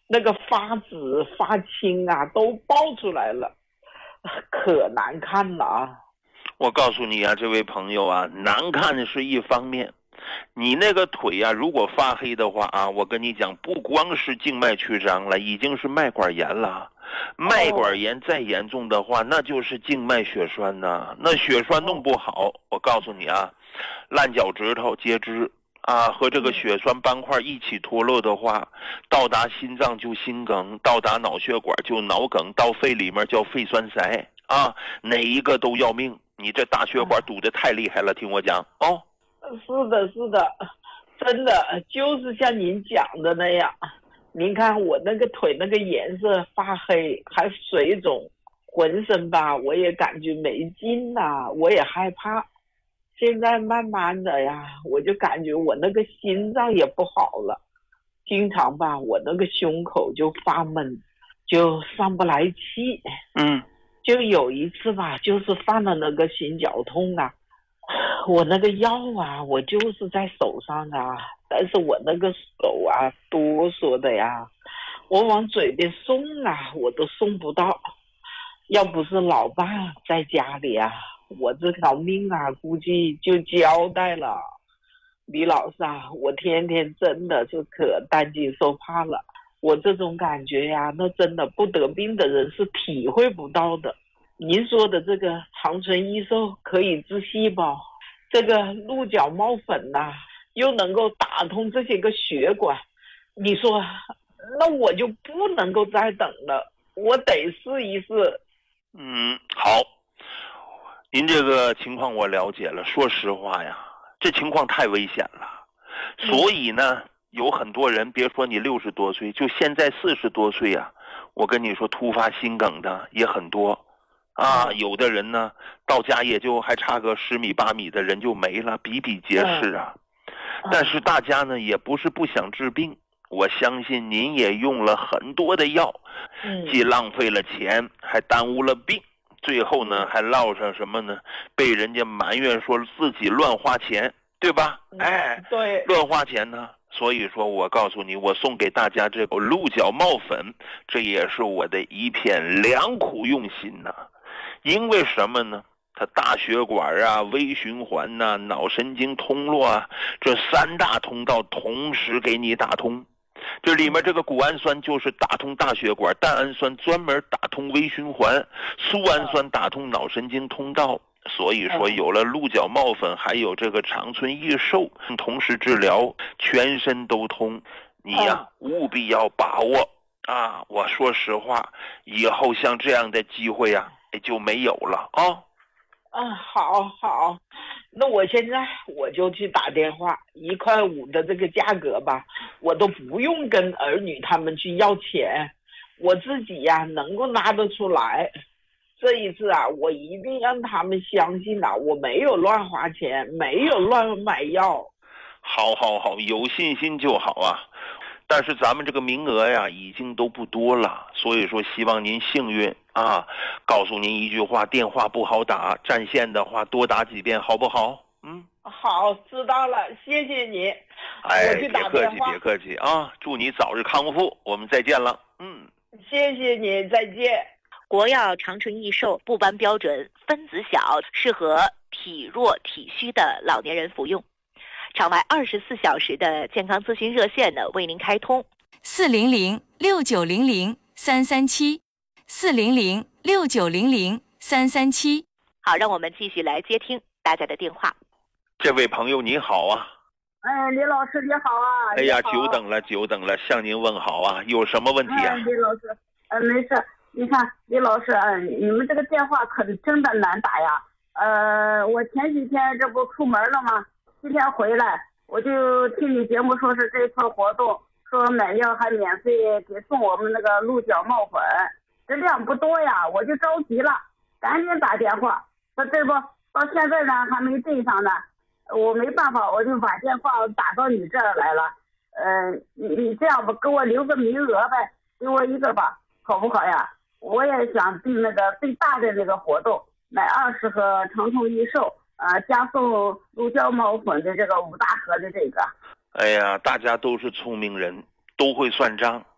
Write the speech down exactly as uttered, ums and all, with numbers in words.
那个发紫发青啊都爆出来了，可难看了啊。 我告诉你啊，这位朋友啊，难看是一方面，你那个腿啊如果发黑的话啊，我跟你讲，不光是静脉曲张了，已经是脉管炎了。脉管炎再严重的话，那就是静脉血栓呐、那血栓弄不好，我告诉你啊，烂脚趾头截肢啊，和这个血栓斑块一起脱落的话，到达心脏就心梗，到达脑血管就脑梗，到肺里面叫肺栓塞啊，哪一个都要命。你这大血管堵得太厉害了，听我讲哦。 是的，是的，真的就是像您讲的那样。您看我那个腿那个颜色发黑，还水肿，浑身吧我也感觉没劲呐、我也害怕。现在慢慢的呀，我就感觉我那个心脏也不好了，经常吧我那个胸口就发闷，就上不来气。 嗯， 就有一次吧，就是犯了那个心绞痛啊，我那个药啊，我就是在手上啊，但是我那个手啊哆嗦的呀，我往嘴边送啊，我都送不到。要不是老爸在家里啊，我这条命啊，估计就交代了。李老师啊，我天天真的是可担惊受怕了。我这种感觉呀，那真的不得病的人是体会不到的。您说的这个长春益寿可以治细胞，这个鹿角帽粉呐、啊，又能够打通这些个血管，你说，那我就不能够再等了，我得试一试。 嗯，好，您这个情况我了解了。说实话呀，这情况太危险了，所以呢，有很多人，别说你六十多岁，就现在四十多岁啊，我跟你说，突发心梗的也很多。啊，有的人呢，到家也就还差个十米八米的人就没了，比比皆是啊。但是大家呢，也不是不想治病，我相信您也用了很多的药，既浪费了钱，还耽误了病，最后呢，还落上什么呢？被人家埋怨说自己乱花钱，对吧？哎， 对， 乱花钱呢。所以说我告诉你，我送给大家这个鹿角帽粉，这也是我的一片良苦用心呐、啊。因为什么呢？它大血管啊、微循环呐、啊、脑神经通络啊，这三大通道同时给你打通。这里面这个谷氨酸就是打通大血管，蛋氨酸专门打通微循环，苏氨酸打通脑神经通道。所以说有了鹿角帽粉，还有这个长春益寿，同时治疗，全身都通。你呀、啊，务必要把握啊！我说实话，以后像这样的机会啊，也就没有了啊。 嗯，好好，那我现在我就去打电话，一块五的这个价格吧，我都不用跟儿女他们去要钱，我自己呀、啊、能够拿得出来。这一次啊，我一定让他们相信啊，我没有乱花钱，没有乱买药。 好好好，有信心就好啊。但是咱们这个名额呀，已经都不多了，所以说希望您幸运啊。告诉您一句话，电话不好打，占线的话多打几遍，好不好？嗯， 好，知道了，谢谢你。 哎， 我去打别客气， 电话。 别客气啊！祝你早日康复，我们再见了。嗯， 谢谢你，再见。 国药长春益寿不斑标准，分子小，适合体弱体虚的老年人服用。场外二十四小时的健康咨询热线呢，为您开通四零零六九零零三三七，四零零六九零零三三七。 好，让我们继续来接听大家的电话。 这位朋友你好啊！ 哎，李老师你好啊！ 哎呀，久等了，久等了，向您问好啊！有什么问题啊？ 哎、李老师，呃，没事。你看，李老师，嗯，你们这个电话可真的难打呀。呃，我前几天这不出门了吗？今天回来，我就听你节目说是这次活动，说买药还免费给送我们那个鹿角帽粉，这量不多呀，我就着急了，赶紧打电话。说这不到现在呢还没对上呢，我没办法，我就把电话打到你这儿来了。呃，你你这样吧，给我留个名额呗，给我一个吧，好不好呀？我也想订那个最大的那个活动，买二十盒长春益寿，呃，加送鹿角帽粉的这个五大盒的这个。 哎呀，大家都是聪明人，都会算账